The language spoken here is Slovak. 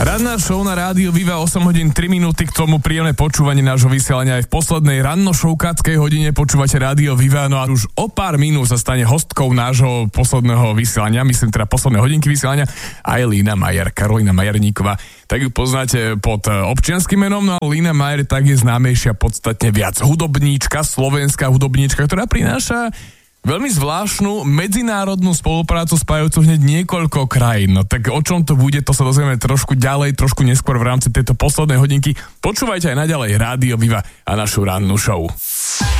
Ranná show na rádiu Viva 8 hodín 3 minúty, k tomu príjemné počúvanie nášho vysielania aj v poslednej ranno-showkáckej hodine počúvate rádio Viva, no a už o pár minút sa stane hostkou nášho posledného vysielania, myslím teda poslednej hodinky vysielania, aj Lína Majer, Karolína Majerníková. Tak ju poznáte pod občianskym menom, no a Lína Majer tak je známejšia podstatne viac. Hudobníčka, slovenská hudobníčka, ktorá prináša veľmi zvláštnu medzinárodnú spoluprácu spájajúcu hneď niekoľko krajín. No tak o čom to bude, to sa dozvieme trošku ďalej, trošku neskôr v rámci tejto poslednej hodinky. Počúvajte aj naďalej Rádio Viva a našu rannú show.